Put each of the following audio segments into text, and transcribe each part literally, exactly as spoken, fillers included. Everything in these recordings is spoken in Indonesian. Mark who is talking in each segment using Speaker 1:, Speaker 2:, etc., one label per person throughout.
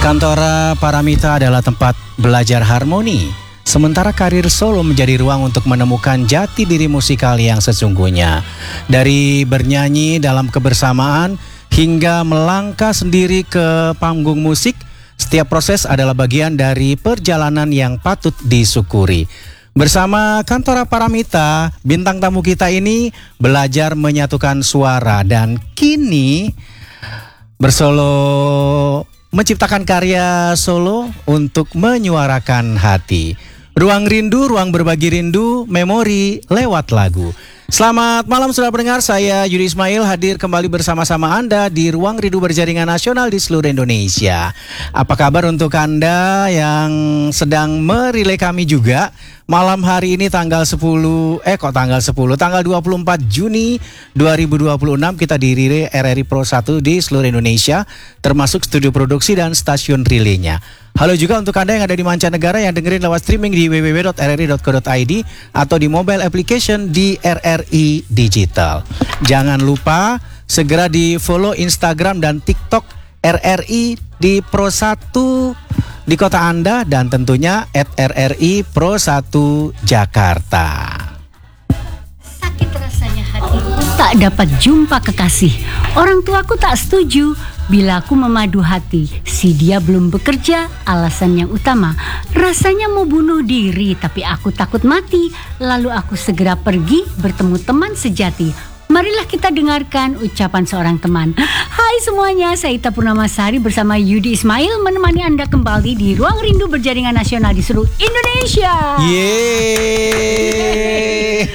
Speaker 1: Kantora Paramita adalah tempat belajar harmoni, sementara karir solo menjadi ruang untuk menemukan jati diri musikal yang sesungguhnya. Dari bernyanyi dalam kebersamaan hingga melangkah sendiri ke panggung musik, setiap proses adalah bagian dari perjalanan yang patut disyukuri. Bersama Kantora Paramita, bintang tamu kita ini belajar menyatukan suara dan kini bersolo menciptakan karya solo untuk menyuarakan hati. Ruang rindu, ruang berbagi rindu, memori lewat lagu. Selamat malam saudara pendengar, saya Yudi Ismail hadir kembali bersama-sama Anda di Ruang Rindu Berjaringan Nasional di seluruh Indonesia. Apa kabar untuk Anda yang sedang merilai kami juga? Malam hari ini tanggal sepuluh, eh kok tanggal sepuluh, tanggal dua puluh empat Juni dua ribu dua puluh enam kita dirilai R R I Pro satu di seluruh Indonesia, termasuk studio produksi dan stasiun relaynya. Halo juga untuk Anda yang ada di mancanegara yang dengerin lewat streaming di w w w dot r r i dot co dot i d atau di mobile application di R R I Digital. Jangan lupa segera di follow Instagram dan TikTok R R I di Pro satu di kota Anda dan tentunya at R R I Pro satu Jakarta.
Speaker 2: Sakit rasanya hati tak dapat jumpa kekasih. Orang tuaku tak setuju bila aku memadu hati. Si dia belum bekerja, alasan yang utama. Rasanya mau bunuh diri, tapi aku takut mati. Lalu aku segera pergi bertemu teman sejati. Marilah kita dengarkan ucapan seorang teman. Hai semuanya, saya Ita Purnamasari bersama Yudi Ismail menemani Anda kembali di Ruang Rindu Berjaringan Nasional di seluruh Indonesia.
Speaker 1: Yeay.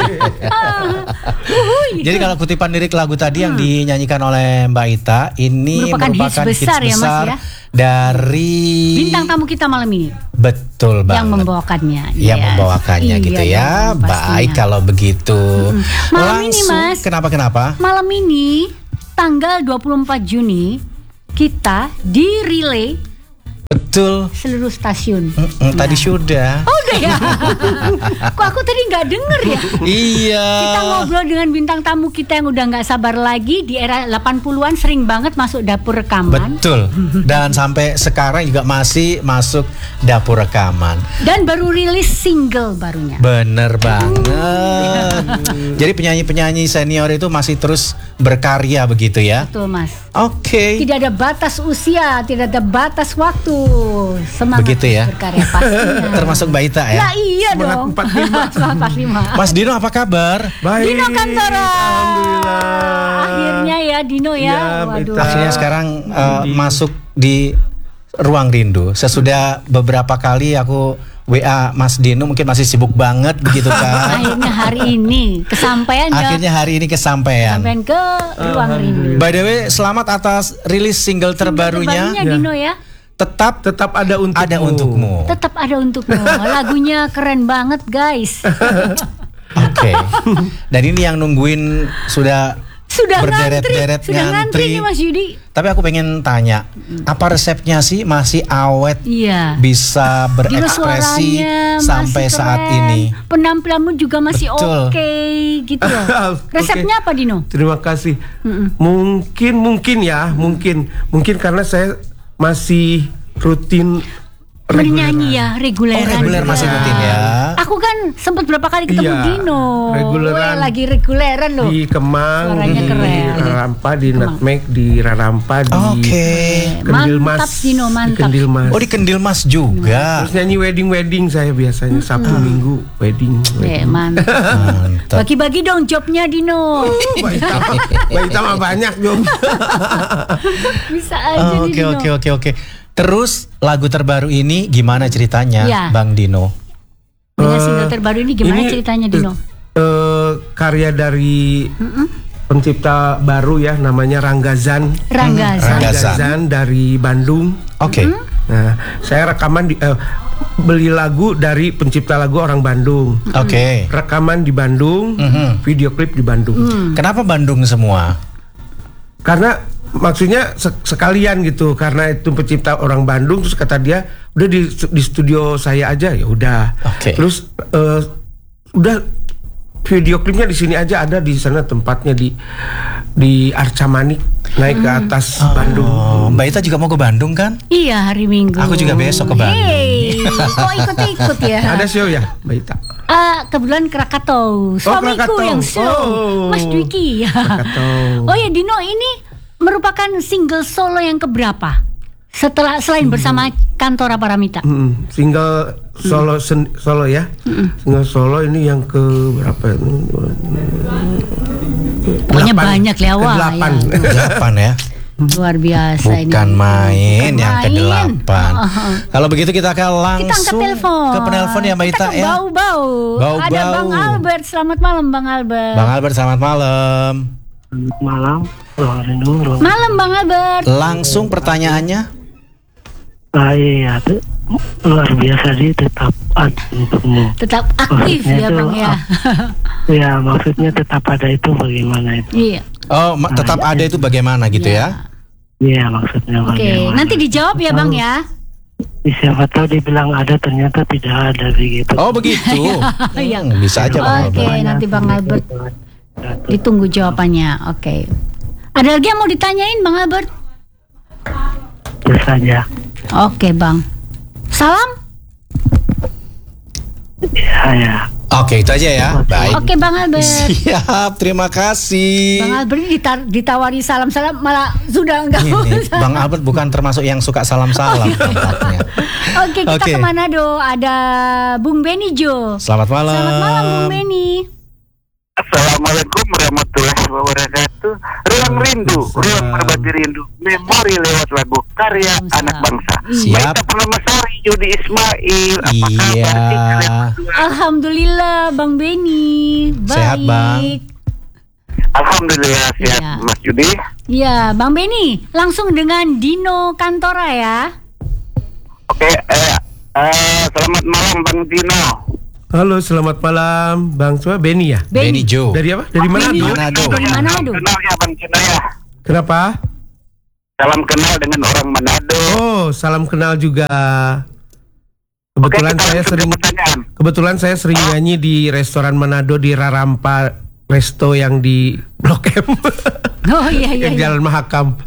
Speaker 2: ah,
Speaker 1: Jadi kalau kutipan lirik lagu tadi hmm. yang dinyanyikan oleh Mbak Ita ini
Speaker 2: merupakan,
Speaker 1: merupakan
Speaker 2: hits besar,
Speaker 1: hits
Speaker 2: ya,
Speaker 1: besar
Speaker 2: Mas, ya?
Speaker 1: Dari
Speaker 2: bintang tamu kita malam ini.
Speaker 1: Betul banget.
Speaker 2: Yang membawakannya.
Speaker 1: Yang
Speaker 2: yes.
Speaker 1: membawakannya
Speaker 2: iya,
Speaker 1: gitu
Speaker 2: iya,
Speaker 1: ya. Baik kalau begitu.
Speaker 2: Hmm. Malam
Speaker 1: Langsung,
Speaker 2: ini Mas.
Speaker 1: Kenapa kenapa?
Speaker 2: Malam ini tanggal dua puluh empat Juni kita di relay
Speaker 1: Betul.
Speaker 2: seluruh stasiun.
Speaker 1: Mm-mm, tadi
Speaker 2: nah.
Speaker 1: sudah.
Speaker 2: Oh udah ya. Kok aku tadi nggak denger ya?
Speaker 1: Iya.
Speaker 2: Kita ngobrol dengan bintang tamu kita yang udah nggak sabar lagi di era delapan puluhan, sering banget masuk dapur rekaman.
Speaker 1: Betul. Dan sampai sekarang juga masih masuk dapur rekaman.
Speaker 2: Dan baru rilis single barunya.
Speaker 1: Bener banget. Jadi penyanyi-penyanyi senior itu masih terus berkarya begitu ya?
Speaker 2: Betul Mas.
Speaker 1: Oke. Okay.
Speaker 2: Tidak ada batas usia, tidak ada batas waktu. Semangat
Speaker 1: begitu ya?
Speaker 2: berkarya pastinya.
Speaker 1: Termasuk Mbak Ita ya?
Speaker 2: Nah iya
Speaker 3: Semangat
Speaker 2: dong.
Speaker 3: empat puluh lima.
Speaker 2: Semangat empat puluh lima.
Speaker 1: Mas Dino apa kabar?
Speaker 3: Baik.
Speaker 2: Dino Kantora.
Speaker 3: Alhamdulillah.
Speaker 2: Akhirnya ya Dino ya.
Speaker 3: Ya,
Speaker 2: Waduh.
Speaker 3: Ita.
Speaker 1: Akhirnya sekarang uh, masuk di Ruang Rindu. Sesudah beberapa kali aku W A Mas Dino, mungkin masih sibuk banget begitu kan.
Speaker 2: Akhirnya hari ini kesampaian ya.
Speaker 1: Akhirnya hari ini kesampaian.
Speaker 2: Kesampaian ke Ruang Rindu.
Speaker 1: By the way, selamat atas rilis single terbarunya.
Speaker 2: Terbarunya Dino ya.
Speaker 1: Tetap
Speaker 3: Tetap ada untukmu.
Speaker 1: ada untukmu.
Speaker 2: Tetap ada untukmu. Lagunya keren banget guys.
Speaker 1: Oke. Dan ini yang nungguin sudah
Speaker 2: Sudah
Speaker 1: berderet-deret
Speaker 2: ngantri, sudah ngantri nih Mas Yudi.
Speaker 1: Tapi aku pengen tanya, apa resepnya sih masih awet?
Speaker 2: Iya.
Speaker 1: Bisa
Speaker 2: Dino
Speaker 1: berekspresi
Speaker 2: suaranya
Speaker 1: sampai
Speaker 2: masih
Speaker 1: saat
Speaker 2: keren.
Speaker 1: ini.
Speaker 2: Penampilanmu juga masih
Speaker 1: Betul.
Speaker 2: oke gitu loh. Resepnya apa Dino?
Speaker 3: Terima kasih.
Speaker 2: Mm-mm.
Speaker 3: Mungkin mungkin ya, mungkin mungkin karena saya masih rutin
Speaker 2: Bernyanyi ya, reguleran.
Speaker 1: Oh, reguler
Speaker 2: juga.
Speaker 1: masih rutin ya.
Speaker 2: Aku kan sempat berapa kali ketemu
Speaker 3: Iya,
Speaker 2: Dino.
Speaker 3: reguleran.
Speaker 2: Weh, lagi reguleran loh.
Speaker 3: di Kemang,
Speaker 2: Suaranya
Speaker 3: di
Speaker 2: keren.
Speaker 3: Rarampa, di
Speaker 2: Kemang.
Speaker 3: Nutmeg, di Rarampa, di
Speaker 1: Oke.
Speaker 3: Kendil
Speaker 2: Mantap,
Speaker 3: Mas.
Speaker 2: Dino,
Speaker 3: Di
Speaker 2: mantap.
Speaker 3: Kendil Mas.
Speaker 1: Oh, di Kendil Mas juga.
Speaker 3: Terus nyanyi wedding-wedding saya biasanya Sabtu Minggu wedding.
Speaker 2: Eh,
Speaker 3: wedding.
Speaker 2: mantap.
Speaker 1: Mantap.
Speaker 2: Bagi-bagi dong jobnya Dino.
Speaker 3: Mbak Ita, Mbak Ita mah banyak dong.
Speaker 2: Bisa aja nih,
Speaker 1: Oke,
Speaker 2: Dino.
Speaker 1: oke, oke, oke. Terus lagu terbaru ini gimana ceritanya,
Speaker 2: Ya.
Speaker 1: Bang Dino?
Speaker 2: Dengan
Speaker 3: Eh,
Speaker 2: single terbaru ini gimana
Speaker 3: ini,
Speaker 2: ceritanya Dino?
Speaker 3: eh, karya dari pencipta baru ya, namanya Ranggazan.
Speaker 2: Ranggazan.
Speaker 1: Ranggazan.
Speaker 3: Ranggazan dari Bandung.
Speaker 1: Oke.
Speaker 3: Nah, saya rekaman di, eh, beli lagu dari pencipta lagu orang Bandung.
Speaker 1: Oke.
Speaker 3: Rekaman di Bandung,
Speaker 1: Mhm.
Speaker 3: video klip di Bandung.
Speaker 1: Kenapa Bandung semua?
Speaker 3: Karena maksudnya sek- sekalian gitu, karena itu pencipta orang Bandung, terus kata dia udah di, di studio saya aja, ya udah.
Speaker 1: Oke.
Speaker 3: Terus eh, udah video klipnya di sini aja, ada di sana tempatnya di di Arca Manik. naik ke atas
Speaker 1: Oh,
Speaker 3: Bandung.
Speaker 1: Mbak Ita juga mau ke Bandung kan?
Speaker 2: Iya, hari Minggu.
Speaker 1: Aku juga besok ke Bandung.
Speaker 2: Hey, kok ikut-ikut ya?
Speaker 3: Ada show ya, Mbak Ita?
Speaker 2: Ah, kebetulan Krakatau. Suamiku
Speaker 3: Krakatau.
Speaker 2: yang show.
Speaker 3: Oh.
Speaker 2: Mas Dwiki.
Speaker 3: Krakatau.
Speaker 2: Oh ya, Dino, ini merupakan single solo yang keberapa? Setelah selain bersama Kantora Paramita.
Speaker 3: Mm, single solo sen, solo ya. Single solo ini yang ke berapa?
Speaker 2: Pokoknya
Speaker 3: Delapan.
Speaker 2: banyak lewa
Speaker 3: Kedelapan.
Speaker 2: ya.
Speaker 1: Delapan ya.
Speaker 2: Luar biasa ini.
Speaker 1: Bukan main
Speaker 2: Bukan
Speaker 1: yang
Speaker 2: main.
Speaker 1: kedelapan.
Speaker 2: Oh, oh.
Speaker 1: Kalau begitu kita akan
Speaker 2: Kita angkat
Speaker 1: langsung
Speaker 2: telepon.
Speaker 1: ke penelpon ya Mbak
Speaker 2: Kita
Speaker 1: Ita
Speaker 2: ke
Speaker 1: ya.
Speaker 2: Bau-bau.
Speaker 1: Bau-bau.
Speaker 2: Ada Bang Albert. Selamat malam Bang Albert.
Speaker 1: Bang Albert selamat malam.
Speaker 4: Malam, ruang rindu, ruang
Speaker 2: Malam Bang Albert.
Speaker 1: Langsung pertanyaannya.
Speaker 4: saya tuh luar biasa sih tetap ada untukmu.
Speaker 2: Tetap aktif
Speaker 4: Maksudnya
Speaker 2: ya
Speaker 4: tuh,
Speaker 2: Bang ya.
Speaker 4: Ya maksudnya tetap ada itu bagaimana itu?
Speaker 2: Iya.
Speaker 1: Oh, ma- tetap ada itu bagaimana gitu ya?
Speaker 4: Iya maksudnya
Speaker 2: Oke,
Speaker 4: bagaimana?
Speaker 2: nanti dijawab ya Bang ya.
Speaker 4: Siapa tahu dibilang ada ternyata tidak ada begitu.
Speaker 1: Oh begitu.
Speaker 2: Iya.
Speaker 1: Hmm, bisa aja Bang
Speaker 2: Oke,
Speaker 1: Albert.
Speaker 2: nanti Bang Albert ditunggu jawabannya. Oke. Ada lagi yang mau ditanyain Bang Albert?
Speaker 4: Terus saja.
Speaker 2: Oke Bang. Salam.
Speaker 4: Ya, ya.
Speaker 1: Oke itu aja ya. Baik.
Speaker 2: Oke Bang Albert.
Speaker 1: Siap, terima kasih.
Speaker 2: Bang Albert ini ditar- ditawari salam-salam malah sudah enggak
Speaker 1: Ini,
Speaker 2: usah.
Speaker 1: Bang Albert bukan termasuk yang suka salam-salam tampaknya.
Speaker 2: Oke, kita
Speaker 1: Oke.
Speaker 2: ke Manado. Ada Bung Beni Jo.
Speaker 1: Selamat malam.
Speaker 2: Selamat malam Bung Beni.
Speaker 5: Assalamualaikum warahmatullahi wabarakatuh. Ruang rindu, ruang berbagi rindu, memori lewat lagu karya
Speaker 2: Waalaikumsalam.
Speaker 5: anak bangsa.
Speaker 1: Siap.
Speaker 5: Baita Permamasari, Yudi Ismail, apa
Speaker 1: Iya.
Speaker 5: kabar? sih kalian berdua?
Speaker 2: Alhamdulillah Bang Beni. Baik.
Speaker 1: Sehat, Bang.
Speaker 5: Alhamdulillah sehat,
Speaker 2: Iya.
Speaker 5: Mas Yudi.
Speaker 2: Ya, Bang Beni, langsung dengan Dino Kantora ya.
Speaker 5: Oke, eh, eh, selamat malam Bang Dino.
Speaker 3: Halo, selamat malam, Bang Sua Beni ya.
Speaker 1: Benny Jo.
Speaker 3: Dari apa? Dari mana?
Speaker 2: Beni.
Speaker 1: Manado.
Speaker 2: Dari
Speaker 5: Ya,
Speaker 2: Manado.
Speaker 5: salam kenal ya Bang Dino ya.
Speaker 3: Kenapa?
Speaker 5: Salam kenal dengan orang Manado.
Speaker 3: Oh, salam kenal juga.
Speaker 5: Oke,
Speaker 3: Kebetulan
Speaker 5: kita
Speaker 3: saya
Speaker 5: langsung ke
Speaker 3: sering
Speaker 5: pertanyaan.
Speaker 3: kebetulan saya sering nyanyi di restoran Manado di Rarampa Resto yang di Blok M.
Speaker 2: Oh iya iya.
Speaker 3: yang
Speaker 2: iya.
Speaker 3: Jalan Mahakam.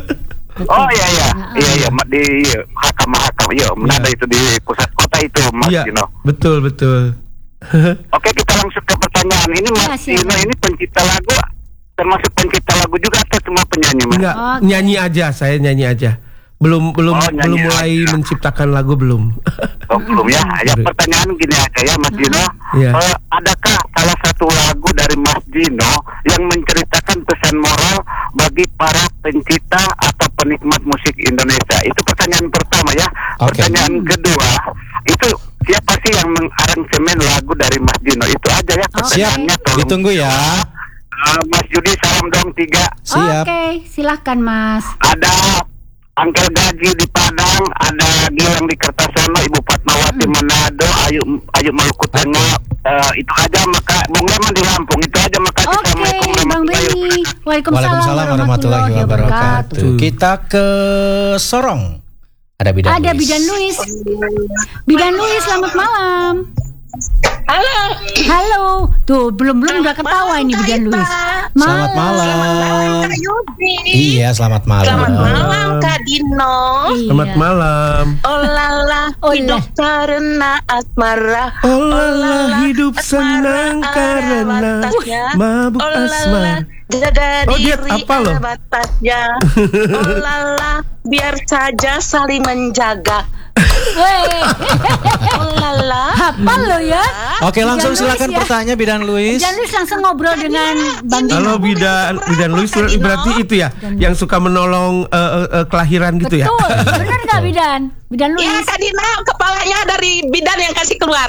Speaker 5: Oh iya iya,
Speaker 2: Nah,
Speaker 5: iya iya Ma- di Mahakam Mahakam, iya Manado itu di pusat kota itu Mas
Speaker 3: Iya,
Speaker 5: Dino.
Speaker 3: betul betul.
Speaker 5: Oke, kita langsung ke pertanyaan. Ini Mas
Speaker 2: Ya, siap.
Speaker 5: Dino ini pencipta lagu, termasuk pencipta lagu juga atau cuma penyanyi Mas?
Speaker 3: Enggak,
Speaker 2: Oke.
Speaker 3: nyanyi aja, saya nyanyi aja. Belum belum
Speaker 5: Oh, nyanyi
Speaker 3: belum mulai
Speaker 5: aja.
Speaker 3: menciptakan lagu belum.
Speaker 5: Oh, belum ya. Ya
Speaker 3: Baru.
Speaker 5: pertanyaan gini aja ya Mas Dino.
Speaker 3: Iya.
Speaker 5: Eh, adakah salah satu lagu dari Mas Dino yang menceritakan pesan moral bagi para pencipta atau penikmat musik Indonesia? Itu pertanyaan pertama ya.
Speaker 1: Oke.
Speaker 5: Pertanyaan kedua, itu siapa sih yang mengaransemen lagu dari Mas Dino? Itu aja ya
Speaker 1: Siap,
Speaker 5: pertanyaannya. tolong.
Speaker 1: ditunggu ya.
Speaker 5: Eh, Mas Yudi salam dong tiga.
Speaker 1: Siap.
Speaker 2: Oke, silahkan Mas.
Speaker 5: Ada Angkel Gaji di Padang, ada Gilang di Kertasono, Ibu Fatmawati Manado, Ayu Ayu Maluku Tengah. Eh, itu aja maka Bung Leman di Lampung. Itu aja makasih.
Speaker 2: Oke,
Speaker 5: Assalamualaikum
Speaker 2: Bang
Speaker 5: warahmatullahi
Speaker 2: Beni.
Speaker 5: wabarakatuh.
Speaker 2: Waalaikumsalam,
Speaker 1: Waalaikumsalam warahmatullahi wabarakatuh.
Speaker 3: wabarakatuh.
Speaker 1: Kita ke Sorong. Ada Bidan
Speaker 2: Ada
Speaker 1: Luis.
Speaker 2: Bidan Luis. Bidan Luis, selamat malam.
Speaker 6: Halo.
Speaker 2: Halo. Tuh, belum-belum udah ketawa ini Bidan Luis.
Speaker 1: Selamat malam.
Speaker 6: Kak Yudi.
Speaker 1: Iya, selamat malam.
Speaker 6: Selamat malam Kak Dino.
Speaker 3: Selamat
Speaker 2: Iya.
Speaker 3: malam.
Speaker 6: Oh lala,
Speaker 2: Oh,
Speaker 6: hidup
Speaker 2: iya.
Speaker 6: karena asmara.
Speaker 3: Oh lala, hidup senang karena mabuk
Speaker 6: Oh lala,
Speaker 3: asmara.
Speaker 6: jaga
Speaker 3: Oh, dia
Speaker 6: diri
Speaker 3: apa loh?
Speaker 6: ada batasnya. Oh lala, biar saja saling menjaga.
Speaker 2: Wey,
Speaker 6: Oh lala.
Speaker 2: hafal lo ya.
Speaker 1: Oke, langsung
Speaker 2: Bidan Luis
Speaker 1: silakan
Speaker 2: ya.
Speaker 1: pertanya Bidan Luis.
Speaker 2: Bidan Luis langsung ngobrol dengan Bang Dino.
Speaker 3: Halo Bidan, Bidan Luis berarti itu ya yang suka menolong eh, eh, eh, kelahiran gitu ya.
Speaker 2: Betul, benar nggak Bidan? Bidan
Speaker 6: Ya
Speaker 2: Luis.
Speaker 6: Kak Dino, kepalanya dari bidan yang kasih keluar.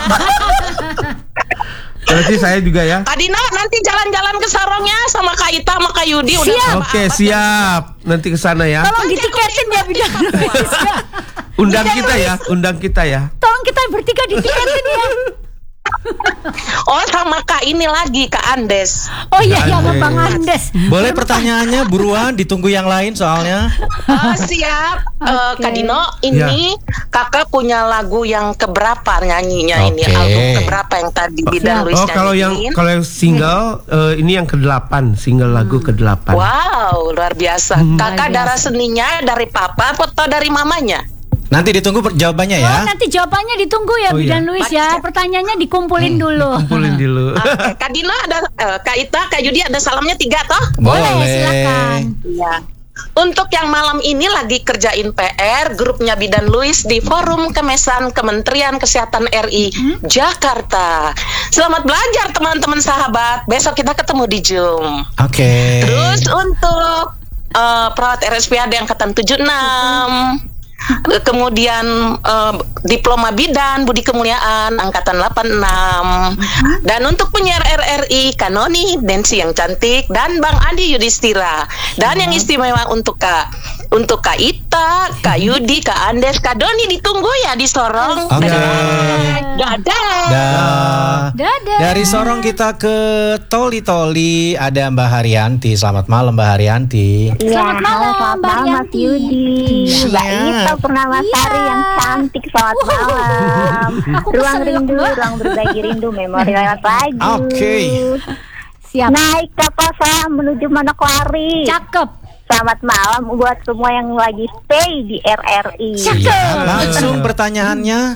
Speaker 3: Berarti saya juga ya.
Speaker 6: Kak Dino nanti jalan-jalan ke Sorongnya sama Kak Ita sama Kak Yudi. Udah
Speaker 2: Siap.
Speaker 6: sama
Speaker 3: Oke,
Speaker 6: apa-
Speaker 3: siap. Nanti ke sana ya.
Speaker 2: Tolong ditiketin ya Bidan Luis.
Speaker 3: Undang kita ya, undang kita ya.
Speaker 2: Tolong kita bertiga ditiketin ya.
Speaker 6: Oh, sama Kak ini lagi, Kak Andes.
Speaker 2: Oh iya, ya
Speaker 3: Andes.
Speaker 2: Bang Andes.
Speaker 1: Boleh pertanyaannya buruan, ditunggu yang lain soalnya.
Speaker 6: Oh, siap. Eh, Kak Dino, ini kakak punya lagu yang keberapa nyanyinya ini?
Speaker 1: Oke.
Speaker 6: Album keberapa yang tadi Bidan Luis
Speaker 3: Oh, kalau yang
Speaker 6: nyanyiin?
Speaker 3: kalau yang single eh, ini yang kedelapan, single lagu kedelapan.
Speaker 6: Wow, luar biasa. Kakak
Speaker 2: Luar
Speaker 6: darah
Speaker 2: biasa.
Speaker 6: seninya dari papa atau dari mamanya?
Speaker 1: Nanti ditunggu per- jawabannya ya.
Speaker 2: Oh, nanti jawabannya ditunggu ya,
Speaker 3: Oh, iya.
Speaker 2: Bidan Luis ya. Pertanyaannya dikumpulin dulu.
Speaker 3: Kumpulin dulu.
Speaker 6: Oke, Kak Dino ada, eh, Kak Ita, Kak Yudi ada salamnya tiga toh?
Speaker 2: Boleh, silakan.
Speaker 6: Iya. Untuk yang malam ini lagi kerjain P R, grupnya Bidan Luis di Forum Kemesan Kementerian Kesehatan R I Jakarta. Selamat belajar teman-teman sahabat. Besok kita ketemu di Zoom.
Speaker 1: Oke.
Speaker 6: Terus untuk eh, perawat R S P A D angkatan tujuh puluh enam, eh, kemudian eh, diploma bidan budi kemuliaan angkatan delapan puluh enam, dan untuk penyiar R R I Kanoni Nancy yang cantik dan Bang Andi Yudhistira, dan yang istimewa untuk Kak untuk Kak Ita, Kak Yudi, Kak Andes, Kak Doni ditunggu ya di Sorong.
Speaker 1: Oke.
Speaker 6: Dadah.
Speaker 1: Dah.
Speaker 2: Dadah.
Speaker 1: Dari Sorong kita ke Toli Toli, ada Mbak Haryanti. Selamat malam Mbak Haryanti.
Speaker 2: Selamat malam,
Speaker 7: halo, selamat
Speaker 2: Mbak
Speaker 7: malam Mas
Speaker 2: Yanti.
Speaker 7: Yudi, Mbak
Speaker 1: Siap.
Speaker 7: Ita Purnamasari
Speaker 2: Iya.
Speaker 7: yang cantik, selamat malam.
Speaker 2: Aku
Speaker 7: Ruang
Speaker 2: keselak,
Speaker 7: rindu,
Speaker 2: Mbak.
Speaker 7: ruang berbagi rindu, memori lewat lagu.
Speaker 1: Oke.
Speaker 2: Siap.
Speaker 7: Naik kapal saya menuju Manokwari.
Speaker 2: Cakep.
Speaker 7: Selamat malam buat semua yang lagi stay di R R I.
Speaker 1: Ya, langsung pertanyaannya.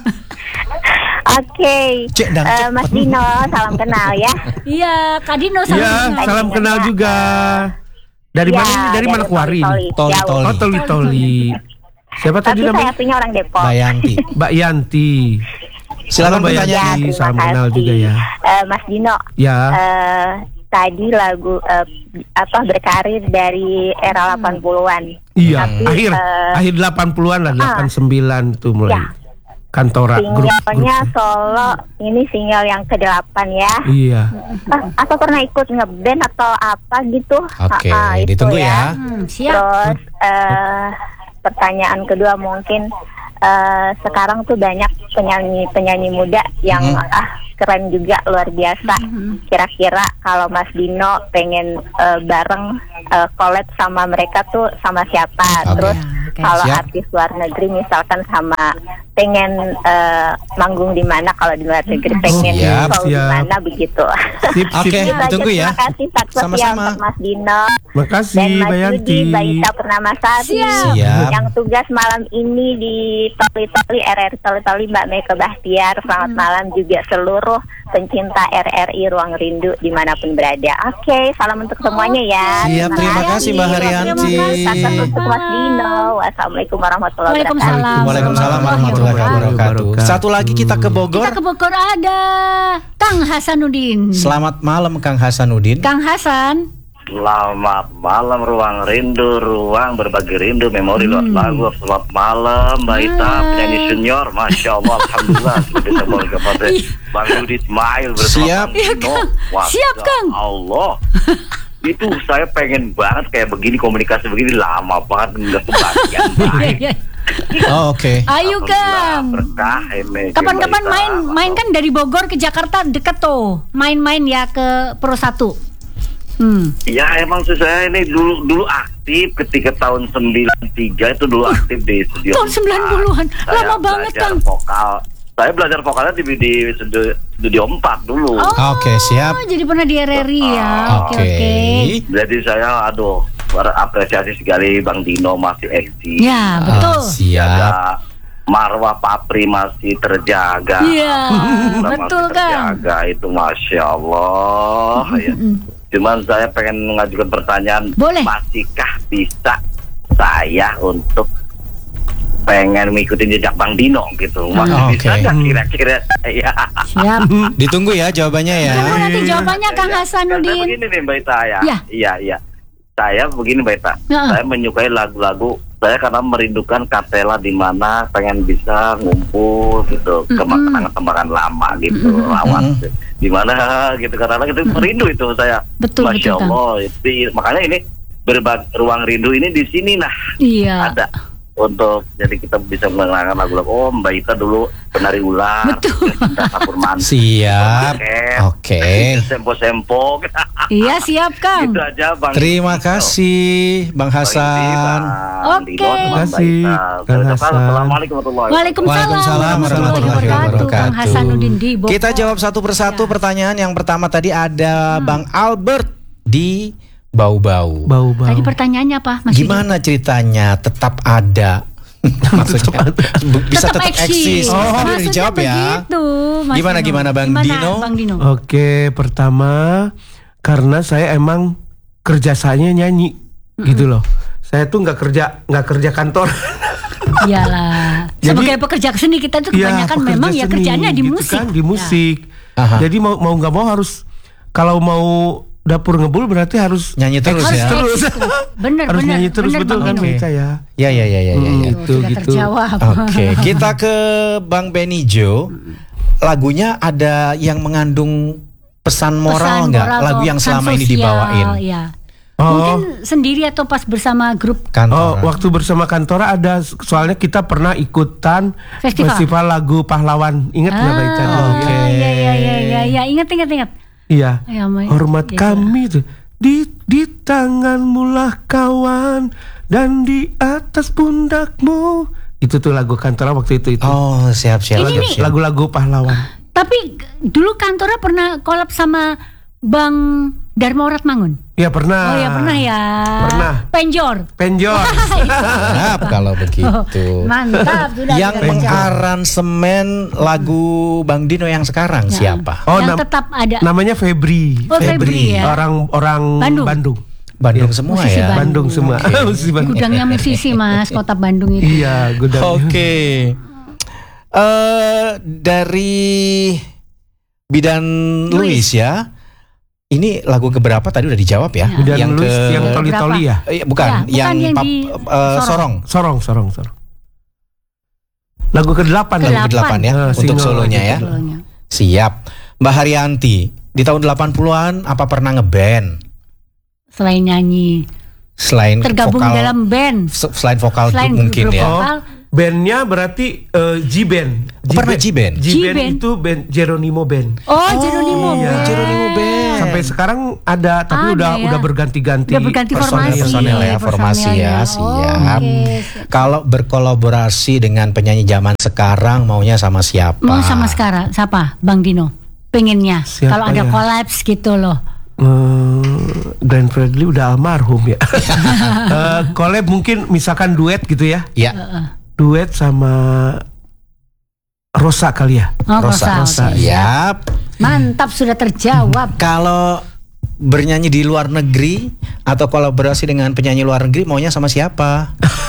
Speaker 7: Oke,
Speaker 1: Cek dan
Speaker 7: Eh,
Speaker 1: cepet.
Speaker 7: Mas Dino, salam kenal ya.
Speaker 2: Iya, Kak Dino salam
Speaker 3: Iya,
Speaker 2: kenal.
Speaker 3: salam kenal juga. Dari
Speaker 7: Ya,
Speaker 3: mana ini? Dari Manokwari ini?
Speaker 7: Toli-Toli.
Speaker 1: Toli
Speaker 7: Jauh.
Speaker 1: Toli.
Speaker 3: Oh, Toli Toli. Siapa
Speaker 7: Tapi
Speaker 3: tadi
Speaker 7: saya
Speaker 3: namanya?
Speaker 7: punya orang Depok.
Speaker 1: Mbak Yanti.
Speaker 3: Mbak Yanti.
Speaker 1: Silakan
Speaker 3: Halo, Mbak
Speaker 1: pertanyaan.
Speaker 7: Ya,
Speaker 3: Yanti.
Speaker 7: terima
Speaker 3: Salam kenal
Speaker 7: kasih.
Speaker 3: juga ya.
Speaker 7: Eh, Mas Dino,
Speaker 3: Ya.
Speaker 7: eh, tadi lagu eh, apa berkarir dari era delapan puluhan.
Speaker 3: Iya,
Speaker 7: Tapi,
Speaker 3: akhir
Speaker 7: eh,
Speaker 3: akhir delapan puluhan lah, delapan puluh sembilan tuh mulai.
Speaker 7: Ya.
Speaker 3: Kantora grup.
Speaker 7: Singlenya
Speaker 3: grup.
Speaker 7: solo ini single yang kedelapan ya.
Speaker 3: Iya.
Speaker 7: Ah, atau pernah ikut ngeband atau apa gitu?
Speaker 1: Oke,
Speaker 7: Ah, ah, itu
Speaker 1: ditunggu ya.
Speaker 2: Hmm, siap.
Speaker 7: Terus eh, pertanyaan kedua mungkin eh, sekarang tuh banyak penyanyi penyanyi muda yang
Speaker 1: Mhm.
Speaker 7: ah keren juga, luar biasa. Kira-kira kalau Mas Dino pengen eh, bareng eh, collab sama mereka tuh sama siapa?
Speaker 1: Oke.
Speaker 7: Terus
Speaker 2: Oke,
Speaker 7: kalau
Speaker 1: siap.
Speaker 7: artis luar negeri misalkan sama pengen eh, manggung di mana, kalau di luar negeri pengen
Speaker 1: Siap,
Speaker 7: show di
Speaker 3: siap.
Speaker 7: mana begitu.
Speaker 3: Sip,
Speaker 1: Oke.
Speaker 3: sip.
Speaker 7: Itu aja,
Speaker 1: ditunggu ya.
Speaker 7: Terima kasih sukses ya
Speaker 1: Sama-sama.
Speaker 7: untuk Mas Dino
Speaker 3: Makasih
Speaker 7: dan Mas
Speaker 3: Mbak Yanti.
Speaker 7: Yudi, Mbak Ita Purnamasari
Speaker 1: Siap.
Speaker 7: yang tugas malam ini di Toli Toli R R I Toli Toli, Mbak Meka Bahtiar. Selamat malam juga seluruh pencinta R R I Ruang Rindu dimanapun berada. Oke, salam untuk semuanya ya.
Speaker 1: Siap, terima kasih Mbak Haryanti.
Speaker 7: Sukses untuk Mas Dino. Wassalamualaikum warahmatullahi wabarakatuh.
Speaker 2: Waalaikumsalam.
Speaker 1: Waalaikumsalam warahmatullahi wabarakatuh. Satu lagi kita ke Bogor.
Speaker 2: Kita ke Bogor ada Kang Hasanuddin.
Speaker 1: Selamat malam Kang Hasanuddin.
Speaker 2: Kang Hasan.
Speaker 5: Selamat malam Ruang Rindu, ruang berbagi rindu, memori lewat lagu. Selamat malam Mbak Ita, penyanyi senior, masya Allah, alhamdulillah sudah bisa balik kepada Bang Yudi Ismail bersama
Speaker 1: Siap.
Speaker 5: Bang Dino. Wah,
Speaker 2: Siap, Kang.
Speaker 5: Allah, itu saya pengen banget kayak begini, komunikasi begini lama banget nggak kebagian. Baik.
Speaker 1: Oh, oke.
Speaker 2: Ayo Kang.
Speaker 5: Berkah ini.
Speaker 2: Kapan-kapan
Speaker 5: Mbak Ita.
Speaker 2: main main kan dari Bogor ke Jakarta deket tuh. Main-main ya ke Pro satu. Hmm.
Speaker 5: Ya emang sih saya ini dulu dulu aktif ketika tahun sembilan tiga itu dulu aktif di studio.
Speaker 2: Tahun sembilan puluhan.
Speaker 5: Saya
Speaker 2: Lama banget,
Speaker 5: belajar
Speaker 2: Kang.
Speaker 5: Vokal. Saya belajar vokalnya di, di studio, studio empat dulu.
Speaker 2: Oh,
Speaker 1: Oke, siap.
Speaker 2: jadi pernah di R R I ya. Oke
Speaker 1: Oke.
Speaker 2: oke.
Speaker 5: Jadi saya aduh berapresiasi sekali Bang Dino masih eksis.
Speaker 2: Ya,
Speaker 1: Ah,
Speaker 2: betul.
Speaker 1: siap.
Speaker 5: Ada Marwah Papri masih terjaga.
Speaker 2: Iya,
Speaker 5: Alhamdulillah
Speaker 2: betul,
Speaker 5: masih
Speaker 2: Kang.
Speaker 5: terjaga, itu masya Allah. Ya. Cuman saya pengen mengajukan pertanyaan,
Speaker 2: Boleh.
Speaker 5: masihkah bisa saya untuk pengen ngikutin jejak Bang Dino gitu? Masih
Speaker 1: Ah,
Speaker 5: bisa
Speaker 1: oke.
Speaker 5: nggak kira-kira saya?
Speaker 2: Siap.
Speaker 1: Ditunggu ya jawabannya ya.
Speaker 2: Tunggu nanti jawabannya Kang
Speaker 5: Ya, saya
Speaker 2: Hasanuddin.
Speaker 5: begini nih Mbak Ita ya.
Speaker 2: Ya.
Speaker 5: Iya, iya. Saya begini Mbak Ita.
Speaker 2: Ya.
Speaker 5: Saya menyukai lagu-lagu saya karena merindukan kapela di mana pengen bisa ngumpul gitu, kenangan-kenangan lama gitu, lawan di mana gitu, karena itu merindu itu saya.
Speaker 2: Betul,
Speaker 5: Masya
Speaker 2: betul, Kang.
Speaker 5: Allah. Itu, makanya ini berbagi ruang rindu ini di sini nah
Speaker 2: Iya.
Speaker 5: ada untuk jadi kita bisa mengenalkan lagu-lagu. Oh, Mbak Ita dulu penari ular.
Speaker 2: Betul.
Speaker 5: Kita kapur mantis.
Speaker 1: Siap. Oke.
Speaker 5: Sempo-sempo.
Speaker 2: Iya, siap Kang.
Speaker 5: Gitu aja Bang.
Speaker 1: Terima kasih Bang Hasan.
Speaker 2: Oke.
Speaker 3: Terima kasih, Bang Hasan.
Speaker 5: Assalamualaikum warahmatullahi wabarakatuh.
Speaker 2: Waalaikumsalam warahmatullahi wabarakatuh. Kang Hasanuddin di Bogor.
Speaker 1: Kita jawab satu persatu pertanyaan. Yang pertama tadi ada Bang Albert di Bau-Bau.
Speaker 3: Bau-bau.
Speaker 2: Tadi pertanyaannya apa, Mas Yudi?
Speaker 1: Gimana ceritanya tetap ada? Maksudnya bisa tetap eksis.
Speaker 2: Oh,
Speaker 1: Udah
Speaker 2: maksudnya
Speaker 1: dijawab ya.
Speaker 2: begitu, Mas
Speaker 1: Gimana
Speaker 2: Dino.
Speaker 1: gimana Bang
Speaker 2: Gimana,
Speaker 1: Dino?
Speaker 2: Bang Dino?
Speaker 3: Oke, pertama karena saya emang kerjasanya nyanyi gitu loh. Saya tuh nggak kerja nggak kerja kantor.
Speaker 2: Iyalah.
Speaker 3: Jadi-
Speaker 2: Sebagai pekerja seni kita tuh
Speaker 3: Iya,
Speaker 2: kebanyakan
Speaker 3: pekerja
Speaker 2: memang ya
Speaker 3: seni,
Speaker 2: kerjaannya di
Speaker 3: gitu
Speaker 2: musik.
Speaker 3: kan, di musik.
Speaker 1: Aha.
Speaker 3: Jadi mau mau nggak mau harus kalau mau dapur ngebul berarti harus
Speaker 1: Nyanyi terus
Speaker 3: eksis
Speaker 1: ya.
Speaker 3: terus.
Speaker 2: Bener,
Speaker 3: harus
Speaker 2: bener,
Speaker 3: nyanyi terus,
Speaker 2: bener,
Speaker 3: betul
Speaker 2: Bang
Speaker 3: kan
Speaker 2: Dino.
Speaker 3: Mika ya.
Speaker 1: Ya ya ya ya ya.
Speaker 3: Hmm,
Speaker 1: ya.
Speaker 3: itu
Speaker 2: Sudah
Speaker 3: gitu.
Speaker 2: terjawab.
Speaker 1: Oke, kita ke Bang Benny Jo. Lagunya ada yang mengandung pesan moral
Speaker 2: Pesan
Speaker 1: nggak?
Speaker 2: moral
Speaker 1: Lagu
Speaker 2: atau
Speaker 1: yang
Speaker 2: pesan
Speaker 1: selama ini
Speaker 2: sosial,
Speaker 1: dibawain
Speaker 2: Ya.
Speaker 3: Oh.
Speaker 2: Mungkin sendiri atau pas bersama grup
Speaker 1: kantor.
Speaker 3: Oh, waktu bersama Kantora ada soalnya kita pernah ikutan
Speaker 2: Festival.
Speaker 3: festival lagu pahlawan. Ingat nggak Mbak Ica dulu?
Speaker 2: Oke. Iya iya iya iya ya. Ingat ingat ingat.
Speaker 3: Iya.
Speaker 2: Ya, Mbak.
Speaker 3: Hormat
Speaker 2: Iya,
Speaker 3: kami tuh di di tanganmu lah kawan dan di atas pundakmu. Itu tuh lagu Kantora waktu itu itu.
Speaker 1: Oh, siap siap.
Speaker 2: Ini
Speaker 1: siap,
Speaker 2: nih.
Speaker 1: siap.
Speaker 3: Lagu-lagu pahlawan.
Speaker 2: Tapi g- dulu Kantora pernah collab sama Bang Dharma Oratmangun.
Speaker 3: Ya pernah.
Speaker 2: Oh ya pernah ya.
Speaker 3: Pernah.
Speaker 2: Penjor.
Speaker 3: Penjor.
Speaker 1: Siap kalau begitu.
Speaker 2: Mantap sudah.
Speaker 1: Yang
Speaker 2: sudah terjawab.
Speaker 1: mengaransemen lagu Bang Dino yang sekarang siapa?
Speaker 3: Oh,
Speaker 2: Yang
Speaker 3: nam-
Speaker 2: tetap ada.
Speaker 3: namanya Febri.
Speaker 2: Oh, Febri ya.
Speaker 3: Orang orang
Speaker 2: Bandung.
Speaker 3: Bandung.
Speaker 1: Bandung
Speaker 3: Iya.
Speaker 1: semua
Speaker 2: Musisi
Speaker 1: ya.
Speaker 2: Bandung.
Speaker 3: Bandung semua.
Speaker 1: Oke.
Speaker 3: Musisi Bandung.
Speaker 2: Gudangnya musisi Mas, kota Bandung itu.
Speaker 3: Iya, gudang.
Speaker 1: Oke. Eh dari Bidan Luis ya. Ini lagu keberapa tadi udah dijawab ya?
Speaker 2: Ya.
Speaker 3: Bidan
Speaker 1: yang
Speaker 3: Luis,
Speaker 1: ke
Speaker 3: yang toli-toli ya?
Speaker 1: Eh, bukan,
Speaker 2: Ya, bukan
Speaker 1: yang,
Speaker 2: yang
Speaker 1: pap,
Speaker 2: di
Speaker 1: eh, sorong.
Speaker 3: Sorong, sorong, sorong. Lagu kedelapan.
Speaker 2: Kedelapan.
Speaker 1: Lagu kedelapan ya
Speaker 3: Ah,
Speaker 1: untuk
Speaker 3: single.
Speaker 1: solonya ya.
Speaker 2: Solonya.
Speaker 1: Siap. Mbak Haryanti, di tahun delapan puluhan apa pernah ngeband?
Speaker 2: Selain nyanyi,
Speaker 1: Selain
Speaker 2: tergabung
Speaker 1: vokal,
Speaker 2: dalam band.
Speaker 1: se- selain vokal
Speaker 2: Selain
Speaker 1: grup mungkin
Speaker 2: grup
Speaker 1: ya.
Speaker 2: vokal.
Speaker 3: Bandnya berarti eh, G-Band.
Speaker 1: Oh, pernah G-Band?
Speaker 3: G-Band
Speaker 2: G-Band.
Speaker 3: itu band Geronimo Band.
Speaker 2: Oh, Jeronimo
Speaker 3: iya.
Speaker 2: Band.
Speaker 1: Jeronimo Band.
Speaker 3: Sampai sekarang ada,
Speaker 2: Ada
Speaker 3: tapi udah
Speaker 2: ya.
Speaker 3: udah berganti-ganti.
Speaker 2: Udah berganti
Speaker 3: personel.
Speaker 2: formasi.
Speaker 1: Personel ya, formasi
Speaker 2: Personel
Speaker 1: ya,
Speaker 2: ya.
Speaker 1: siap.
Speaker 2: Oke, siap.
Speaker 1: Kalau berkolaborasi dengan penyanyi zaman sekarang maunya sama siapa?
Speaker 2: Mau sama sekarang siapa? Bang Dino. Pengennya
Speaker 3: Siapa
Speaker 2: kalau ada
Speaker 3: ya?
Speaker 2: collabs gitu loh.
Speaker 3: Eh, Glenn Fredly udah almarhum ya. Eh, collab mungkin misalkan duet gitu ya.
Speaker 1: Ya,
Speaker 3: Duet sama Rosa kali ya.
Speaker 2: Oh,
Speaker 1: Rosa.
Speaker 2: Rosa, oke.
Speaker 1: Siap.
Speaker 2: Mantap sudah terjawab.
Speaker 1: Kalau bernyanyi di luar negeri atau kolaborasi dengan penyanyi luar negeri maunya sama siapa?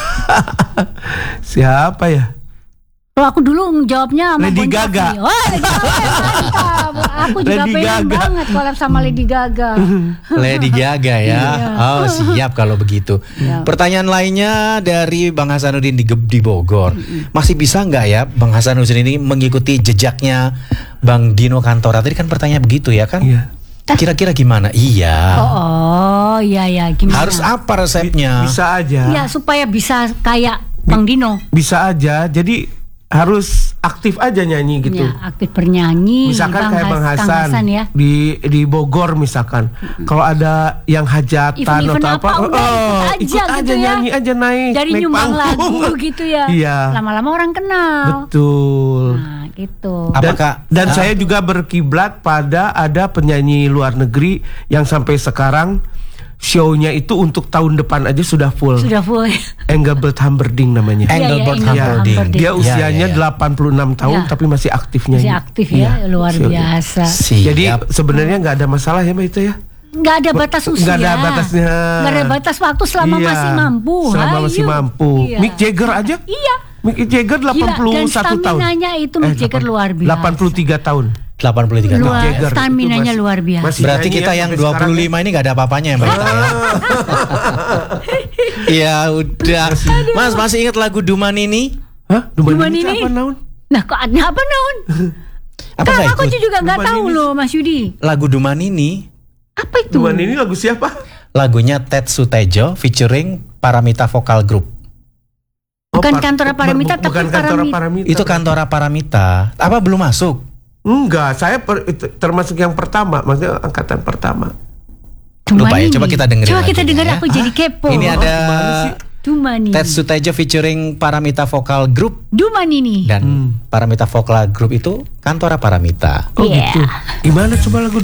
Speaker 3: Siapa ya?
Speaker 2: Kalau aku dulu jawabnya sama
Speaker 3: Lady
Speaker 2: Bon Jovi.
Speaker 3: Gaga.
Speaker 2: Oh, Lady Gaga. Mantap. Aku juga
Speaker 3: Lady
Speaker 2: pengen
Speaker 3: Gaga.
Speaker 2: banget collab sama Lady Gaga.
Speaker 1: Lady Gaga ya.
Speaker 2: Iya.
Speaker 1: Oh, siap kalau begitu.
Speaker 2: Siap.
Speaker 1: Pertanyaan lainnya dari Bang Hasanuddin di, Ge- di Bogor. Masih bisa nggak ya Bang Hasanuddin ini mengikuti jejaknya Bang Dino Kantora? Tadi kan pertanyaan begitu ya kan?
Speaker 3: Iya.
Speaker 1: Kira-kira gimana? Iya.
Speaker 2: Oh, oh, iya ya, gimana?
Speaker 1: Harus apa resepnya?
Speaker 3: Bisa aja.
Speaker 2: Ya supaya bisa kayak Bang Dino.
Speaker 3: Bisa aja. Jadi harus aktif aja nyanyi gitu.
Speaker 2: Ya, aktif bernyanyi.
Speaker 3: Misalkan kayak Bang
Speaker 2: Has- Kang
Speaker 3: Hasan,
Speaker 2: ya.
Speaker 3: di di Bogor misalkan. Kalau ada yang hajatan
Speaker 2: Event-event
Speaker 3: atau apa,
Speaker 2: apa, udah
Speaker 3: oh,
Speaker 2: ikut
Speaker 3: ikut
Speaker 2: aja
Speaker 3: aja,
Speaker 2: gitu ya.
Speaker 3: nyanyi aja naik.
Speaker 2: Dari
Speaker 3: naik
Speaker 2: nyumbang
Speaker 3: panggung.
Speaker 2: lagu gitu ya.
Speaker 3: Iya.
Speaker 2: Lama-lama orang kenal.
Speaker 3: Betul.
Speaker 2: Nah, gitu.
Speaker 3: Dan,
Speaker 1: Apakah
Speaker 3: dan
Speaker 1: Ah.
Speaker 3: saya juga berkiblat pada ada penyanyi luar negeri yang sampai sekarang show-nya itu untuk tahun depan aja sudah full.
Speaker 2: Sudah full.
Speaker 3: Engelbert Humperdinck namanya.
Speaker 2: Iya,
Speaker 1: Engelbert
Speaker 2: iya,
Speaker 1: Humperdinck.
Speaker 2: Humperdinck.
Speaker 3: Dia
Speaker 1: Ya,
Speaker 3: usianya
Speaker 1: ya, ya.
Speaker 3: delapan puluh enam tahun
Speaker 2: Ya.
Speaker 3: tapi masih aktif nyanyi.
Speaker 2: Masih aktif ya,
Speaker 3: Iya.
Speaker 2: luar
Speaker 3: Siap.
Speaker 2: biasa.
Speaker 1: Siap.
Speaker 3: Jadi sebenarnya nggak ada masalah ya Mbak itu ya.
Speaker 2: Nggak ada batas usia.
Speaker 3: Nggak ada batasnya.
Speaker 2: Nggak ada batas waktu selama
Speaker 3: Iya,
Speaker 2: masih mampu.
Speaker 3: Selama
Speaker 2: Hayu.
Speaker 3: masih mampu.
Speaker 2: Iya.
Speaker 3: Mick Jagger aja.
Speaker 2: Iya.
Speaker 3: Mick Jagger delapan puluh satu
Speaker 2: dan
Speaker 3: tahun.
Speaker 2: staminanya itu Mick Jagger luar biasa.
Speaker 3: delapan puluh tiga tahun.
Speaker 1: delapan puluh tiga
Speaker 2: Luar-
Speaker 1: tahun.
Speaker 3: Jagger.
Speaker 2: Staminanya
Speaker 3: Itu masih-
Speaker 2: luar biasa.
Speaker 3: masih
Speaker 1: Berarti
Speaker 3: nyanyi
Speaker 1: kita
Speaker 3: ya
Speaker 1: yang
Speaker 3: sampai
Speaker 1: dua puluh lima
Speaker 3: sekarang
Speaker 1: ini gak ada apa-apanya ya Mbak Ita ya? Ya udah. Mas masih ingat lagu Duman ini?
Speaker 3: ya. Hah? Duman
Speaker 2: Duman
Speaker 3: ini
Speaker 2: ini?
Speaker 3: apa naon?
Speaker 2: Nah, kok ada apa naon?
Speaker 1: Apa
Speaker 2: Kan
Speaker 1: nggak
Speaker 2: aku
Speaker 1: ikut?
Speaker 2: juga nggak
Speaker 3: Duman
Speaker 2: tahu
Speaker 3: ini-
Speaker 2: loh, Mas Yudi.
Speaker 1: Lagu Duman ini
Speaker 2: Apa itu?
Speaker 3: Duman ini lagu siapa?
Speaker 1: lagunya Ted Sutejo featuring Paramita Vocal Group.
Speaker 3: Oh,
Speaker 2: Bukan
Speaker 3: par-
Speaker 2: Kantora Paramita,
Speaker 3: bu-
Speaker 2: tapi
Speaker 3: bukan Kantora
Speaker 2: Paramita.
Speaker 3: Paramita.
Speaker 1: Itu Kantora Paramita. Apa belum masuk?
Speaker 3: Enggak, saya per- itu termasuk yang pertama, maksudnya angkatan pertama.
Speaker 1: Lupa ya,
Speaker 2: Tumani.
Speaker 1: coba kita dengerin
Speaker 2: Coba kita
Speaker 1: lagunya
Speaker 2: dengar,
Speaker 1: ya.
Speaker 2: aku jadi kepo.
Speaker 1: Ini ada
Speaker 3: gimana sih?
Speaker 2: Tumani.
Speaker 1: Ted Sutejo featuring Paramita Vokal Group.
Speaker 2: Dumani nih.
Speaker 1: Dan Paramita Vokal Group itu Kantora Paramita.
Speaker 3: Oh
Speaker 2: Yeah.
Speaker 3: gitu. Gimana coba lagu